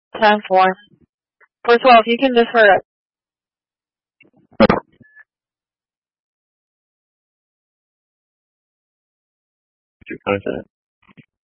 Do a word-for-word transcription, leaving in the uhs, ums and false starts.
ten four. For twelve, you can defer it. Too confident.